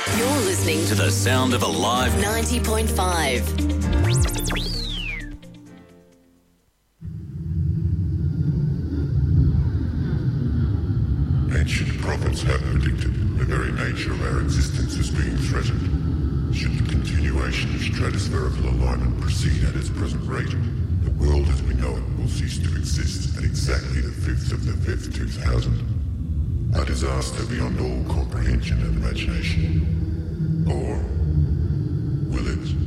You're listening to the sound of Alive 90.5. Ancient prophets have predicted the very nature of our existence as being threatened. Should the continuation of stratospherical alignment proceed at its present rate, the world as we know it will cease to exist at exactly the 5th of the 5th, 2000. A disaster beyond all comprehension and imagination. Or will it?